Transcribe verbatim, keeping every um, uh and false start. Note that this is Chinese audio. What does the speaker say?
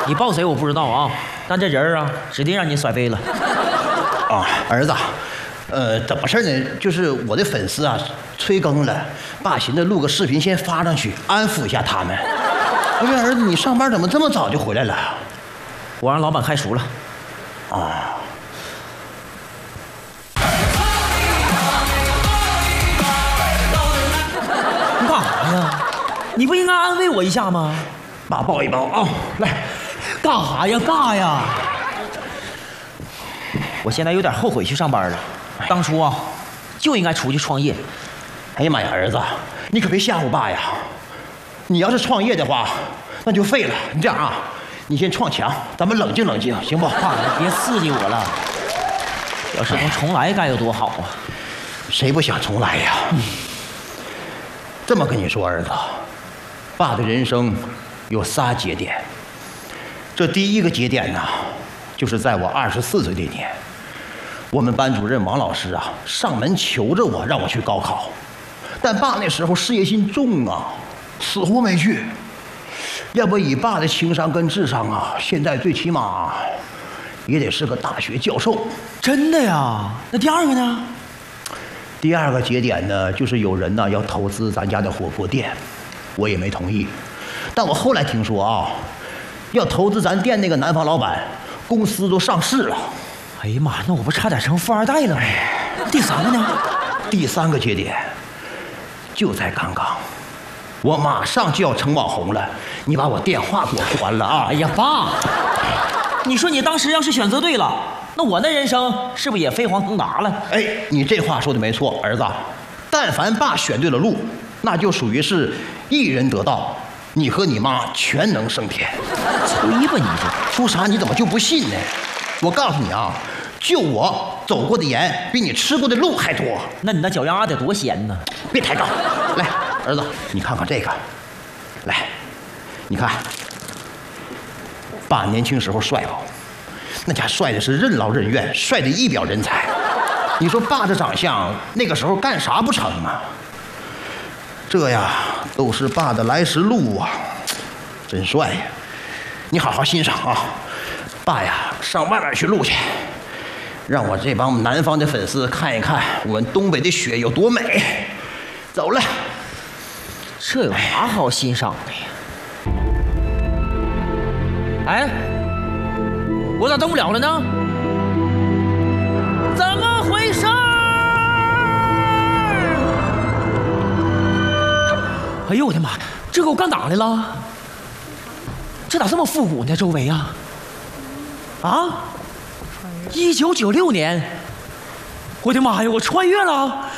你抱谁我不知道啊，但这人儿啊，指定让你甩飞了。 啊，儿子，呃，怎么事呢？就是我的粉丝啊，催更了，爸寻思录个视频先发上去，安抚一下他们。不是儿子，你上班怎么这么早就回来了？ 我让老板开除了。 啊。 你干啥呀？你不应该安慰我一下吗？ 爸抱一抱啊，来， 干啥呀？干呀！我现在有点后悔去上班了，当初啊，就应该出去创业。 哎呀妈呀，儿子，你可别吓唬爸呀！你要是创业的话，那就废了。你这样啊，你先撞墙，咱们冷静冷静，行不？ 爸，别刺激我了。要是能重来该有多好啊！ 谁不想重来呀？嗯、这么跟你说，儿子，爸的人生有仨节点。这第一个节点呢，就是在我二十四岁那年，我们班主任王老师啊上门求着我让我去高考，但爸那时候事业心重啊，死活没去。要不以爸的情商跟智商啊，现在最起码也得是个大学教授。 真的呀？那第二个呢？ 第二个节点呢，就是有人呢要投资咱家的火锅店，我也没同意。但我后来听说啊，要投资咱店那个南方老板，公司都上市了。 哎呀妈，那我不差点成富二代了吗？第三个呢？ 第三个节点就在刚刚，我马上就要成网红了，你把我电话给我关了啊！ 哎呀，爸，你说你当时要是选择对了，那我的人生是不是也飞黄腾达了？ 哎，你这话说的没错，儿子，但凡爸选对了路，那就属于是一人得道，你和你妈全能升天。 吹吧你这， 说啥你怎么就不信呢？我告诉你啊，就我走过的盐比你吃过的路还多。 那你那脚丫得多咸呢？ 别抬杠，来，儿子，你看看这个，来，你看，爸年轻时候帅不？那家帅的是任劳任怨，帅的一表人才。你说爸这长相，那个时候干啥不成啊？这呀，都是爸的来时路啊，真帅呀！你好好欣赏啊。爸呀，上外面去录去，让我这帮南方的粉丝看一看我们东北的雪有多美。走了。 这有啥好欣赏的呀？哎，我咋动不了了呢？怎么回事？哎呦我的妈！这给我干哪来了？这咋这么复古呢？周围啊？啊！一九九六年，我的妈呀！我穿越了。